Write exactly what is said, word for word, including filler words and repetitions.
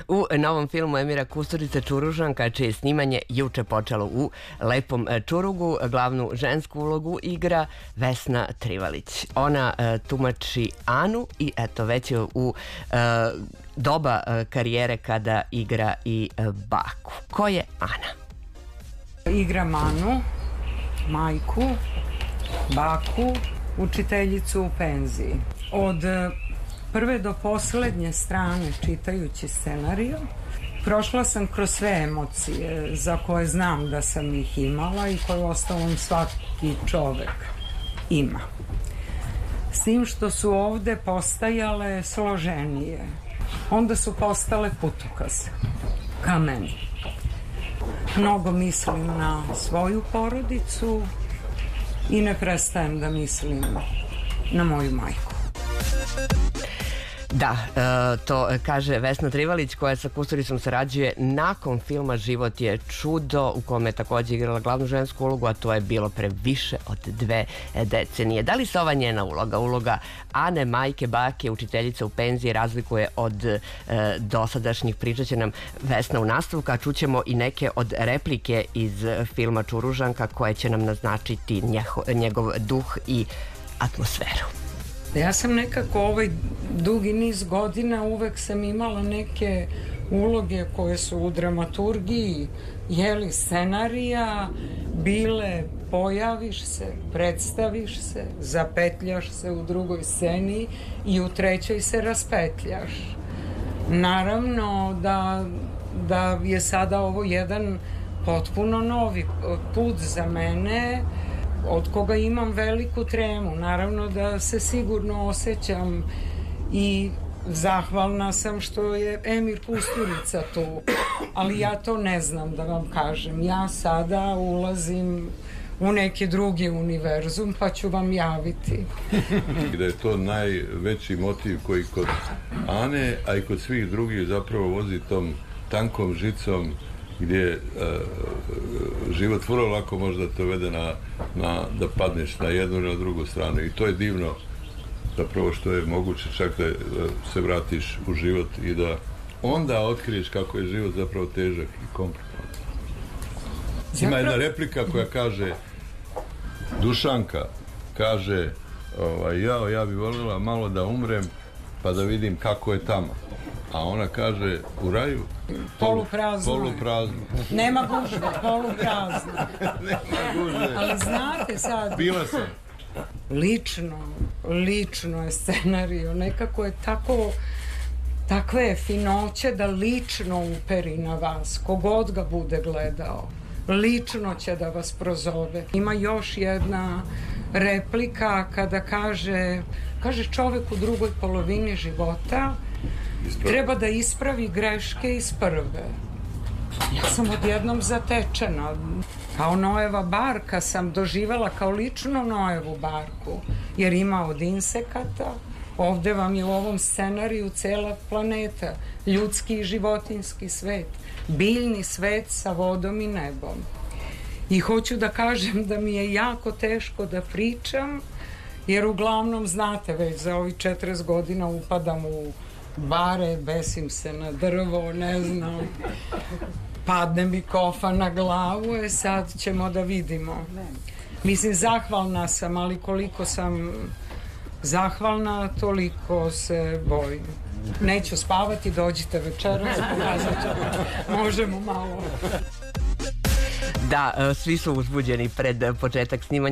u novom filmu Emira Kusturice Čuružanka, čije snimanje juče počelo u Lepom Čurugu. Glavnu žensku ulogu igra Vesna Trivalić. Ona uh, tumači Anu i eto već je u uh, doba uh, karijere kada igra i uh, baku. Ko je Ana? Igram Anu, majku, baku, učiteljicu u penziji. Od prve do poslednje strane čitajući scenariju prošla sam kroz sve emocije za koje znam da sam ih imala i koje ostalom svaki čovek ima. S tim što su ovde postajale složenije. Onda su postale putokaze ka meni. Mnogo mislim na svoju porodicu i ne prestajem da mislim na moju majku. Da, to kaže Vesna Trivalić, koja sa Kusturicom sarađuje nakon filma Život je čudo, u kome je takođe igrala glavnu žensku ulogu, a to je bilo pre više od dve decenije. Da li se ova njena uloga, uloga Ane, majke, bake, učiteljice u penziji, razlikuje od e, dosadašnjih? Pričat će nam Vesna u nastavku, a čućemo i neke od replike iz filma Čuružanka koje će nam naznačiti njeho, njegov duh i atmosferu. Ja sam nekako ovaj dugi niz godina uvek sam imala neke uloge koje su u dramaturgiji, jeli, scenarija, bile pojaviš se, predstaviš se, zapetljaš se u drugoj sceni i u trećoj se raspetljaš. Naravno da, da je sada ovo jedan potpuno novi put za mene, od koga imam veliku tremu. Naravno da se sigurno osjećam i zahvalna sam što je Emir Kusturica tu, ali ja to ne znam da vam kažem. Ja sada ulazim u neki drugi univerzum, pa ću vam javiti. Da je to najveći motiv koji kod Ane, a i kod svih drugih zapravo vozi tom tankom žicom gdje uh, život vrlo lako možda te vede na, na, da padneš na jednu ili na drugu stranu i to je divno zapravo što je moguće čak da uh, se vratiš u život i da onda otkriješ kako je život zapravo težak i komplikovan. Ima jedna replika koja kaže, Dušanka kaže ovaj, ja, ja bi voljela malo da umrem pa da vidim kako je tamo. A ona kaže, u raju? Poluprazno. Poluprazno. Nema gužve, poluprazno. Nema gužve. Ali znate sad... Bila sam. Lično, lično je scenariju. Nekako je tako... Takve je finoće da lično uperi na vas. Kogod ga bude gledao. Lično će da vas prozove. Ima još jedna replika kada kaže... Kaže čovek u drugoj polovini života... Ispravi. Treba da ispravi greške iz prve. Ja sam odjednom zatečena. Kao Noeva barka sam doživela kao lično Noevu barku. Jer ima od insekata. Ovde vam je u ovom scenariju cela planeta. Ljudski i životinski svet. Biljni svet sa vodom i nebom. I hoću da kažem da mi je jako teško da pričam. Jer uglavnom, znate, već za ovih četrdeset godina upadam u bare, besim se na drvo, ne znam, padne mi kofa na glavu, e sad ćemo da vidimo. Mislim, zahvalna sam, ali koliko sam zahvalna, toliko se bojim. Neću spavati, dođite večeras, pokazat ću. Možemo malo. Da, svi su uzbuđeni pred početak snimanja